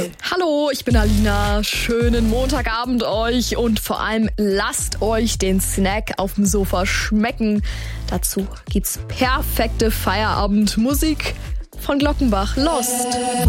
Hallo, ich bin Alina. Schönen Montagabend euch und vor allem lasst euch den Snack auf dem Sofa schmecken. Dazu gibt's perfekte Feierabendmusik von Glockenbach. Lost.